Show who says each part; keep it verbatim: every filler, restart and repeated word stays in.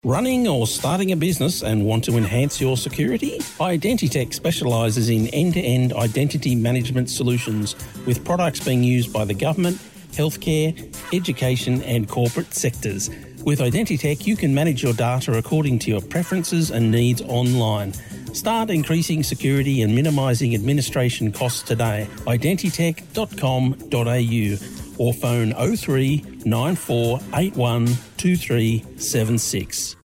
Speaker 1: Running or starting a business and want to enhance your security? Identitech specialises in end-to-end identity management solutions with products being used by the government, healthcare, education and corporate sectors. With Identitech, you can manage your data according to your preferences and needs online. Start increasing security and minimising administration costs today. identitech dot com dot a u or phone oh three nine four eight one two three seven six.